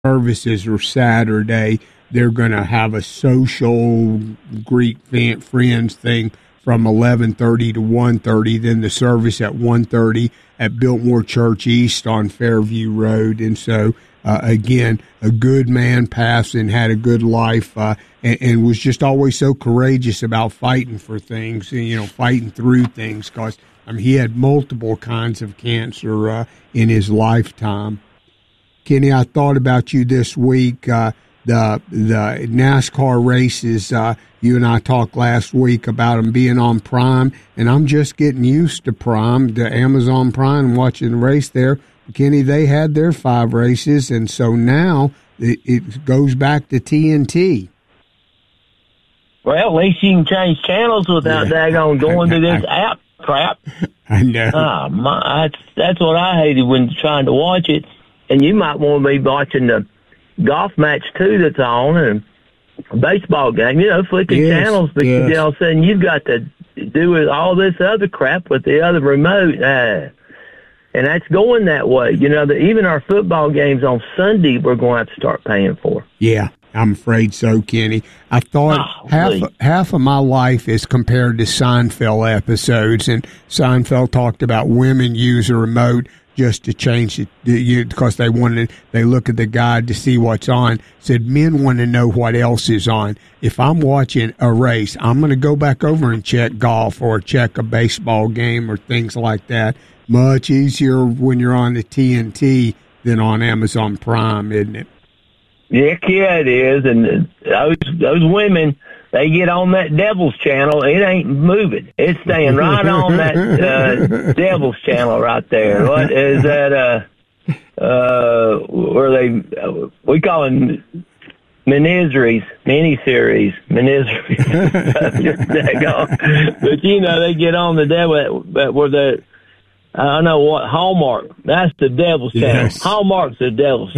services are Saturday. They're going to have a social Greek Friends thing from 11:30 to 1:30. Then the service at 1:30 at Biltmore Church East on Fairview Road. And so, again, a good man passed and had a good life and was just always so courageous about fighting for things, fighting through things because, he had multiple kinds of cancer in his lifetime. Kenny, I thought about you this week. The NASCAR races, you and I talked last week about them being on Prime, and I'm just getting used to Prime, the Amazon Prime, and watching the race there. Kenny, they had their 5 races, and so now it goes back to TNT. Well, at least you can change channels without daggone going to this app crap. I know. That's what I hated when trying to watch it. And you might want to be watching the golf match, too, that's on, and a baseball game, flicking channels. But all of a sudden you've got to do with all this other crap with the other remote. And that's going that way. Even our football games on Sunday we're going to have to start paying for. Yeah, I'm afraid so, Kenny. I thought half of my life is compared to Seinfeld episodes, and Seinfeld talked about women use a remote just to change it because they look at the guide to see what's on. Said men want to know what else is on. If I'm watching a race, I'm going to go back over and check golf or check a baseball game or things like that. Much easier when you're on the TNT than on Amazon Prime, isn't it? Yeah, it is. And those women, they get on that Devil's Channel, it ain't moving. It's staying right on that Devil's Channel right there. What is that? We call them miniseries. But they get on the Devil, where the I don't know what Hallmark. That's the Devil's Channel. Yes. Hallmark's the Devil's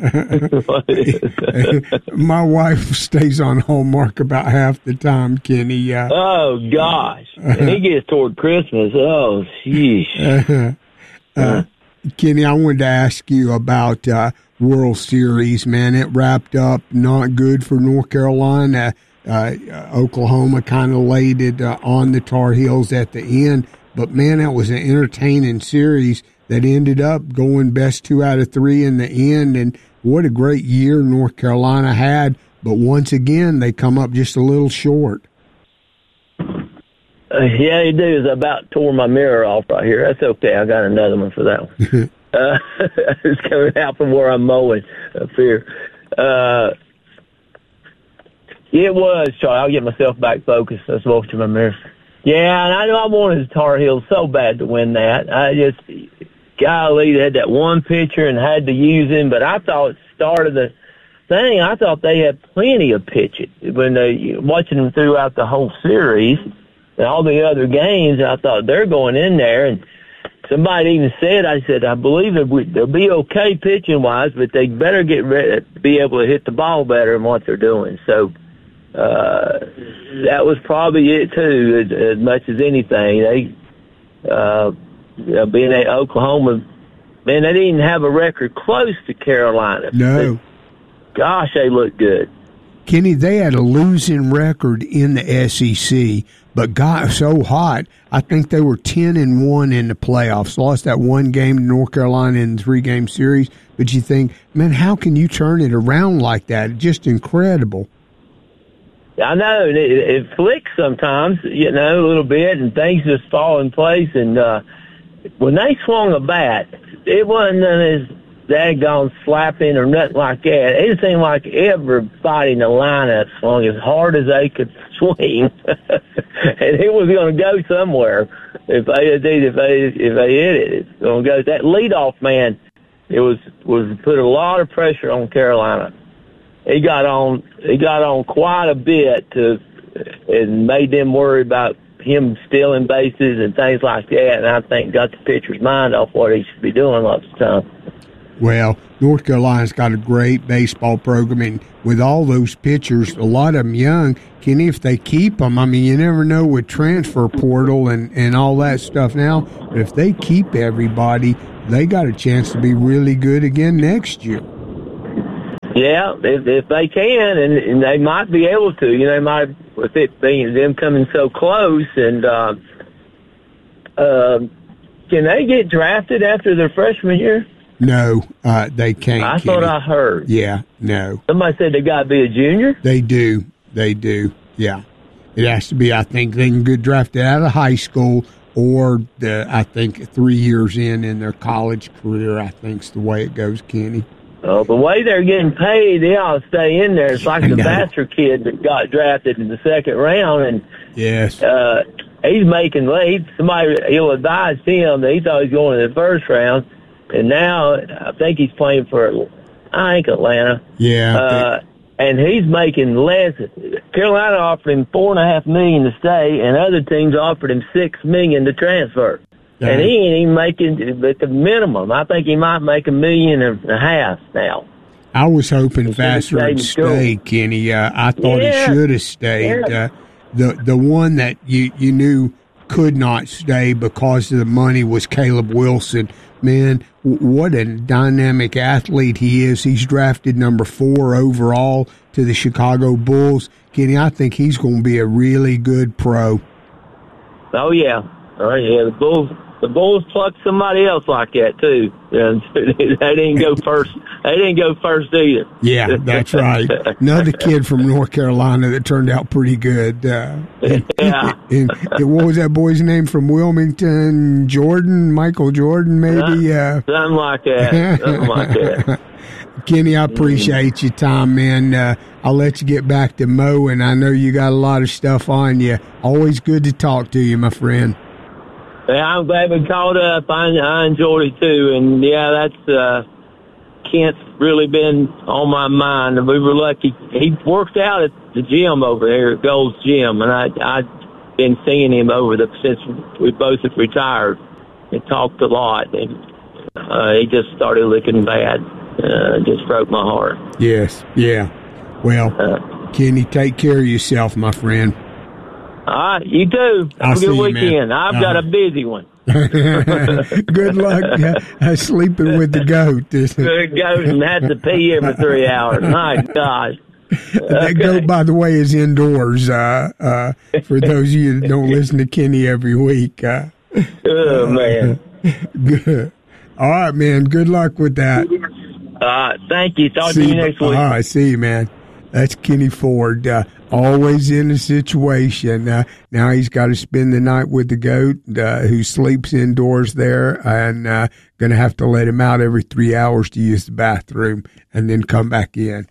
Channel. My wife stays on Hallmark about half the time, Kenny. Oh gosh, and it gets toward Christmas. Oh, sheesh. Kenny, I wanted to ask you about World Series. Man, it wrapped up not good for North Carolina. Oklahoma kind of laid it on the Tar Heels at the end. But, man, that was an entertaining series that ended up going best 2 out of 3 in the end. And what a great year North Carolina had. But once again, they come up just a little short. Yeah, they do. I about tore my mirror off right here. That's okay. I got another one for that one. It's coming out from where I'm mowing up here. It was, Charlie. I'll get myself back focused. Let's walk to my mirror. Yeah, and I know I wanted the Tar Heels so bad to win that. Golly, they had that one pitcher and had to use him, but I thought at the start of the thing, I thought they had plenty of pitching. When watching them throughout the whole series and all the other games, I thought they're going in there, and somebody even said, I believe they'll be okay pitching-wise, but they better get ready to be able to hit the ball better than what they're doing. So, that was probably it too, as much as anything. They, being at Oklahoma, man, they didn't have a record close to Carolina. No. Gosh, they looked good. Kenny, they had a losing record in the SEC, but got so hot, I think they were 10-1 in the playoffs. Lost that one game to North Carolina in the 3-game series, but you think, man, how can you turn it around like that? Just incredible. I know it flicks sometimes, a little bit, and things just fall in place. And when they swung a bat, it wasn't none of this daggone slapping or nothing like that. It seemed like everybody in the lineup swung as hard as they could swing, and it was going to go somewhere. If they hit it, it's going to go. That leadoff man, it was put a lot of pressure on Carolina. He got on quite a bit and made them worry about him stealing bases and things like that, and I think got the pitcher's mind off what he should be doing lots of time. Well, North Carolina's got a great baseball program, and with all those pitchers, a lot of them young, Kenny, if they keep them, you never know with transfer portal and all that stuff now, but if they keep everybody, they got a chance to be really good again next year. Yeah, if they can, and they might be able to. You know, they might, with it being them coming so close, and can they get drafted after their freshman year? No, they can't. I thought I heard. Yeah, no. Somebody said they got to be a junior? They do. Yeah. It has to be, I think, they can get drafted out of high school or, I think, 3 years in their college career, I think is the way it goes, Kenny. Oh, the way they're getting paid, they ought to stay in there. It's like the Vassar kid that got drafted in the second round, and yes, he's making late. Somebody ill-advised him that he thought he was going in the first round, and now I think he's playing for, Atlanta. Yeah. And he's making less. Carolina offered him $4.5 million to stay, and other teams offered him $6 million to transfer. And he ain't even making at the minimum. I think he might make $1.5 million now. I was hoping Vassar would stay, Kenny. I thought he should have stayed. The one that you knew could not stay because of the money was Caleb Wilson. Man, what a dynamic athlete he is. He's drafted number 4 overall to the Chicago Bulls. Kenny, I think he's going to be a really good pro. Oh, yeah. The Bulls plucked somebody else like that too. They didn't go first. They didn't go first either. Yeah, that's right. Another kid from North Carolina that turned out pretty good. And what was that boy's name from Wilmington? Michael Jordan, maybe. Something like that. Kenny, I appreciate your time, man. I'll let you get back to mowing. I know you got a lot of stuff on you. Always good to talk to you, my friend. Yeah, I'm glad we called up. I enjoyed it too, and that's Kent's really been on my mind. And we were lucky. He worked out at the gym over there at Gold's Gym, and I've been seeing him since we both have retired. And talked a lot, and he just started looking bad. Just broke my heart. Yes, yeah. Well, Kenny, take care of yourself, my friend. All right, you too. Have a good weekend. I've got a busy one. Good luck sleeping with the goat. Good goat and had to pee every 3 hours. My gosh. That goat, by the way, is indoors. For those of you that don't listen to Kenny every week. Oh, man. Good. All right, man. Good luck with that. Thank you. Talk to you next week. All right, see you, man. That's Kenny Ford. Always in a situation. Now he's got to spend the night with the goat who sleeps indoors there, and going to have to let him out every 3 hours to use the bathroom and then come back in.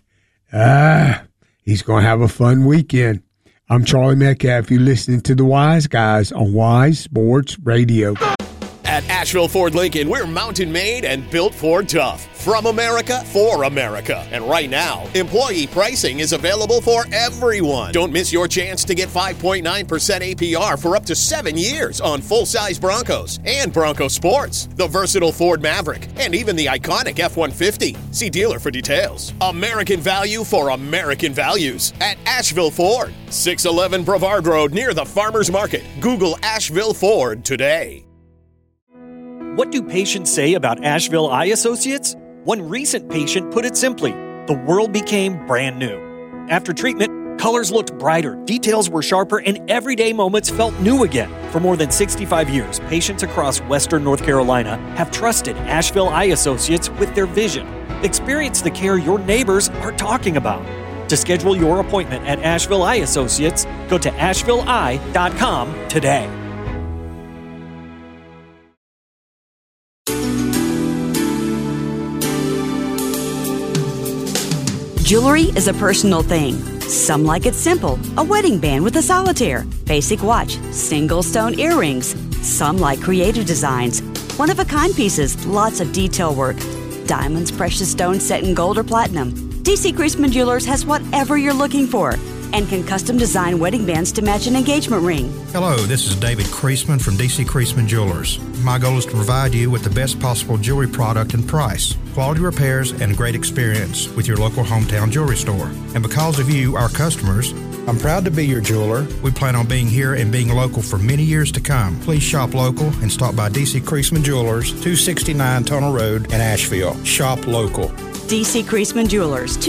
He's going to have a fun weekend. I'm Charlie Metcalf. You're listening to The Wise Guys on Wise Sports Radio. At Asheville Ford Lincoln, we're mountain made and built Ford tough. From America, for America. And right now, employee pricing is available for everyone. Don't miss your chance to get 5.9% APR for up to 7 years on full-size Broncos and Bronco Sports, the versatile Ford Maverick, and even the iconic F-150. See dealer for details. American value for American values at Asheville Ford. 611 Brevard Road near the Farmers Market. Google Asheville Ford today. What do patients say about Asheville Eye Associates? One recent patient put it simply, the world became brand new. After treatment, colors looked brighter, details were sharper, and everyday moments felt new again. For more than 65 years, patients across Western North Carolina have trusted Asheville Eye Associates with their vision. Experience the care your neighbors are talking about. To schedule your appointment at Asheville Eye Associates, go to ashevilleeye.com today. Jewelry is a personal thing. Some like it simple, a wedding band with a solitaire, basic watch, single stone earrings. Some like creative designs, one-of-a-kind pieces, lots of detail work. Diamonds, precious stones set in gold or platinum. DC Creasman Jewelers has whatever you're looking for and can custom design wedding bands to match an engagement ring. Hello, this is David Creasman from DC Creasman Jewelers. My goal is to provide you with the best possible jewelry product and price, quality repairs, and great experience with your local hometown jewelry store. And because of you, our customers, I'm proud to be your jeweler. We plan on being here and being local for many years to come. Please shop local and stop by DC Creasman Jewelers, 269 Tunnel Road in Asheville. Shop local. DC Creasman Jewelers,